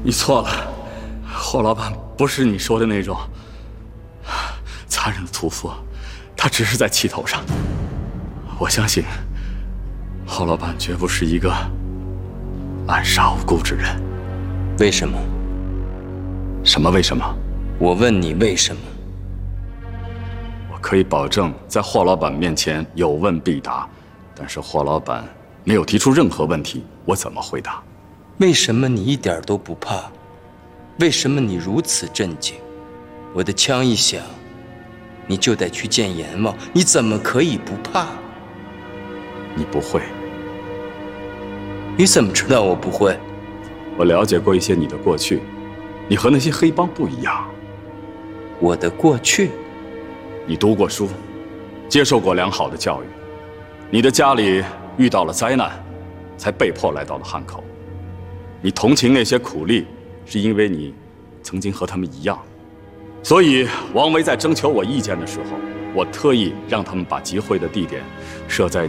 你错了，霍老板不是你说的那种残忍的屠夫，他只是在气头上。我相信，霍老板绝不是一个滥杀无辜之人。 为什么？ 什么为什么？ 我问你为什么？ 我可以保证，在霍老板面前有问必答，但是霍老板没有提出任何问题，我怎么回答？ 为什么你一点都不怕？为什么你如此镇静？我的枪一响，你就得去见阎王，你怎么可以不怕？ 你不会。 你怎么知道我不会？ 我了解过一些你的过去，你和那些黑帮不一样。 我的过去？ 你读过书，接受过良好的教育，你的家里遇到了灾难，才被迫来到了汉口。你同情那些苦力，是因为你曾经和他们一样。所以王维在征求我意见的时候，我特意让他们把集会的地点设在